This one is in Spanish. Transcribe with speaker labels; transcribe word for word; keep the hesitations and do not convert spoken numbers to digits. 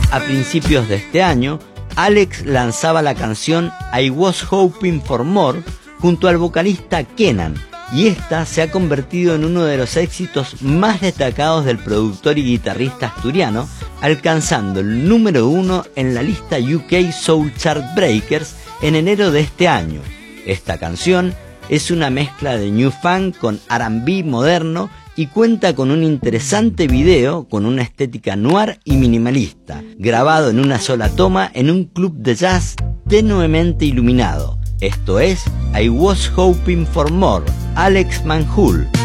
Speaker 1: a principios de este año, Alex lanzaba la canción I Was Hoping for More junto al vocalista Kenan, y esta se ha convertido en uno de los éxitos más destacados del productor y guitarrista asturiano, alcanzando el número uno en la lista U K Soul Chart Breakers en enero de este año. Esta canción es una mezcla de New Funk con R and B moderno y cuenta con un interesante video con una estética noir y minimalista, grabado en una sola toma en un club de jazz tenuemente iluminado. Esto es I Was Hoping for More, Alex Manhoul.